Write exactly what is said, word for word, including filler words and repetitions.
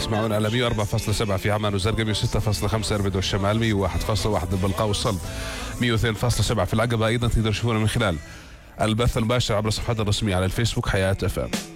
تسمعون على مية وأربعة فاصلة سبعة في عمان وزرقاء، مية وستة فاصلة خمسة إربد والشمال، مية وواحد فاصلة واحد البلقاء والصلب، مية واثنين فاصلة سبعة في العقبة. أيضا تقدروا تشوفونا من خلال البث المباشر عبر صفحتنا الرسمية على الفيسبوك حياة اف ام.